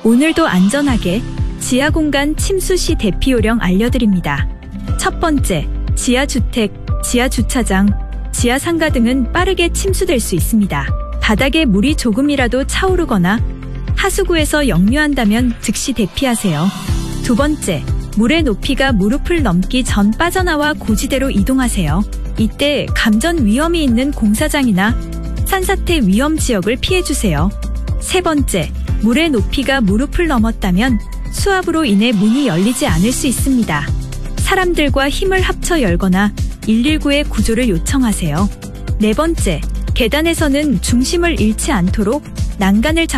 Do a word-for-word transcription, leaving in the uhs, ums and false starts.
오늘도 안전하게 지하 공간 침수 시 대피 요령 알려드립니다. 첫 번째, 지하주택, 지하주차장, 지하상가 등은 빠르게 침수될 수 있습니다. 바닥에 물이 조금이라도 차오르거나 하수구에서 역류한다면 즉시 대피하세요. 두 번째, 물의 높이가 무릎을 넘기 전 빠져나와 고지대로 이동하세요. 이때 감전 위험이 있는 공사장이나 산사태 위험 지역을 피해주세요. 세 번째, 물의 높이가 무릎을 넘었다면 수압으로 인해 문이 열리지 않을 수 있습니다. 사람들과 힘을 합쳐 열거나 일일구에 구조를 요청하세요. 네 번째, 계단에서는 중심을 잃지 않도록 난간을 잡